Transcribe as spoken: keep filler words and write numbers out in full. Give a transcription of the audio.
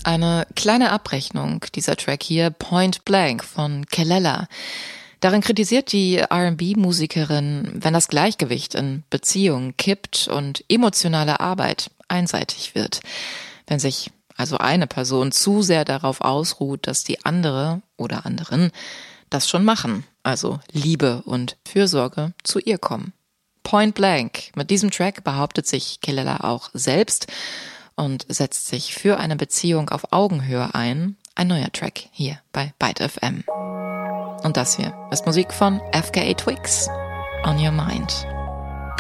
Eine kleine Abrechnung, dieser Track hier, Point Blank von Kelela. Darin kritisiert die R and B-Musikerin, wenn das Gleichgewicht in Beziehungen kippt und emotionale Arbeit einseitig wird. Wenn sich also eine Person zu sehr darauf ausruht, dass die andere oder anderen das schon machen, also Liebe und Fürsorge zu ihr kommen. Point Blank. Mit diesem Track behauptet sich Kelela auch selbst und setzt sich für eine Beziehung auf Augenhöhe ein. Ein neuer Track hier bei Byte F M. Und das hier ist Musik von F K A Twigs, On Your Mind.